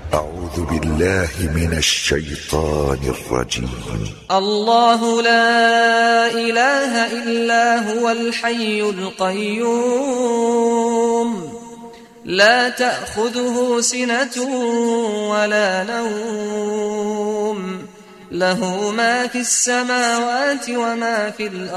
أعوذ بالله من الشيطان الرجيم. الله لا إله إلا هو الحي القيوم لا تأخذه سنة ولا نوم له ما في السماوات وما في الأرض